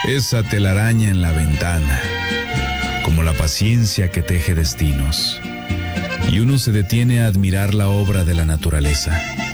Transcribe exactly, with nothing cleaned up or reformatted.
esa telaraña en la ventana, como la paciencia que teje destinos. Y uno se detiene a admirar la obra de la naturaleza,